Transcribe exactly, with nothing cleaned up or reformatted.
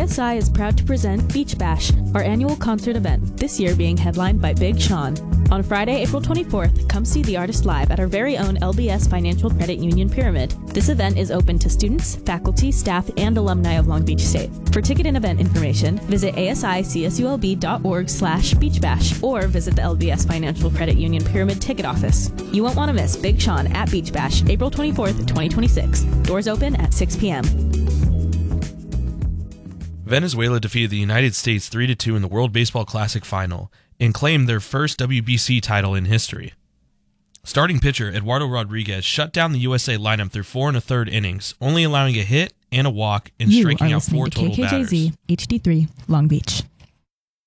S I is proud to present Beach Bash, our annual concert event, this year being headlined by Big Sean. On Friday, April twenty-fourth, come see the artist live at our very own L B S Financial Credit Union Pyramid. This event is open to students, faculty, staff, and alumni of Long Beach State. For ticket and event information, visit asiCSULB.org slash beachbash or visit the L B S Financial Credit Union Pyramid ticket office. You won't want to miss Big Sean at Beach Bash, April twenty-fourth, twenty twenty-six. Doors open at six p.m. Venezuela defeated the United States three to two in the World Baseball Classic Final and claimed their first W B C title in history. Starting pitcher Eduardo Rodriguez shut down the U S A lineup through four and a third innings, only allowing a hit and a walk and you striking are out four listening to total K K J Z batters. H D three Long Beach.